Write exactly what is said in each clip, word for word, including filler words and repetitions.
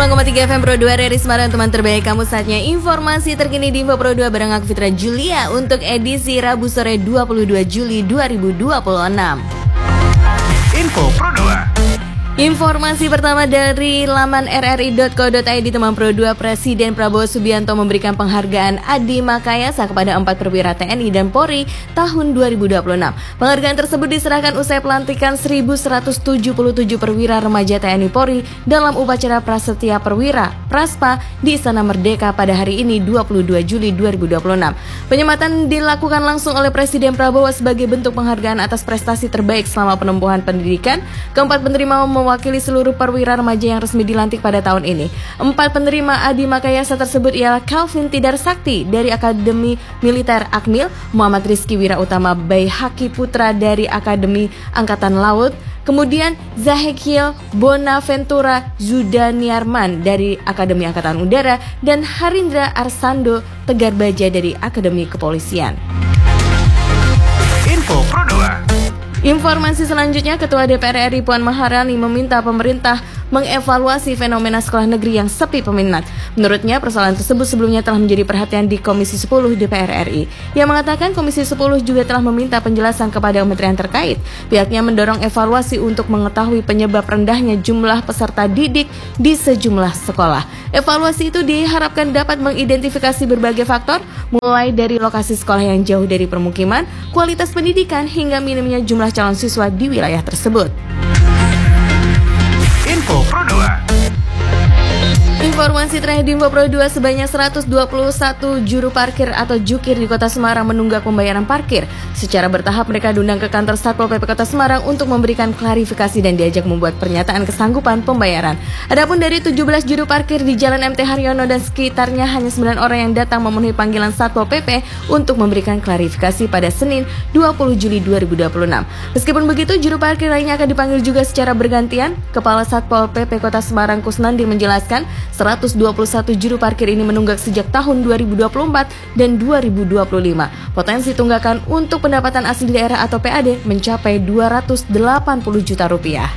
sembilan koma tiga F M Pro dua dari Semarang, teman terbaik kamu. Saatnya informasi terkini di Info Pro dua bareng aku Fitra Julia untuk edisi Rabu sore dua puluh dua Juli dua ribu dua puluh enam. Info Pro dua. Informasi pertama dari laman r r i dot co dot i d, teman Pro dua. Presiden Prabowo Subianto memberikan penghargaan Adi Makayasa kepada empat perwira T N I dan Polri tahun dua ribu dua puluh enam. Penghargaan tersebut diserahkan usai pelantikan seribu seratus tujuh puluh tujuh perwira remaja T N I Polri dalam upacara Prasetya Perwira Praspa di Istana Merdeka pada hari ini dua puluh dua Juli dua ribu dua puluh enam. Penyematan dilakukan langsung oleh Presiden Prabowo sebagai bentuk penghargaan atas prestasi terbaik selama penempuhan pendidikan. Keempat penerima mewakili seluruh perwira remaja yang resmi dilantik pada tahun ini. Empat penerima Adi Makayasa tersebut ialah Calvin Tidar Sakti dari Akademi Militer Akmil, Muhammad Rizky Wirautama Baihaki Putra dari Akademi Angkatan Laut, kemudian Zahekiel Bonaventura Zudaniarman dari Akademi Angkatan Udara, dan Harindra Arsando Tegar Baja dari Akademi Kepolisian. Info Pro dua. Informasi selanjutnya, Ketua D P R R I Puan Maharani meminta pemerintah mengevaluasi fenomena sekolah negeri yang sepi peminat. Menurutnya, persoalan tersebut sebelumnya telah menjadi perhatian di Komisi sepuluh D P R R I. Ia mengatakan Komisi sepuluh juga telah meminta penjelasan kepada kementerian terkait. Pihaknya mendorong evaluasi untuk mengetahui penyebab rendahnya jumlah peserta didik di sejumlah sekolah. Evaluasi itu diharapkan dapat mengidentifikasi berbagai faktor, mulai dari lokasi sekolah yang jauh dari permukiman, kualitas pendidikan, hingga minimnya jumlah calon siswa di wilayah tersebut. Info Pro dua. Informasi terakhir di Info Pro dua, sebanyak seratus dua puluh satu juru parkir atau jukir di Kota Semarang menunggak pembayaran parkir. Secara bertahap mereka diundang ke kantor Satpol P P Kota Semarang untuk memberikan klarifikasi dan diajak membuat pernyataan kesanggupan pembayaran. Adapun dari tujuh belas juru parkir di Jalan M T Haryono dan sekitarnya, hanya sembilan orang yang datang memenuhi panggilan Satpol P P untuk memberikan klarifikasi pada Senin dua puluh Juli dua ribu dua puluh enam. Meskipun begitu, juru parkir lainnya akan dipanggil juga secara bergantian. Kepala Satpol P P Kota Semarang Kusnandi menjelaskan seratus dua puluh satu juru parkir ini menunggak sejak tahun dua ribu dua puluh empat dan dua ribu dua puluh lima. Potensi tunggakan untuk pendapatan asli daerah atau P A D mencapai dua ratus delapan puluh juta rupiah.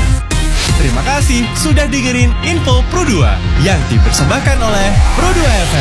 Terima kasih sudah dengerin Info Pro dua yang dipersembahkan oleh Pro dua F M.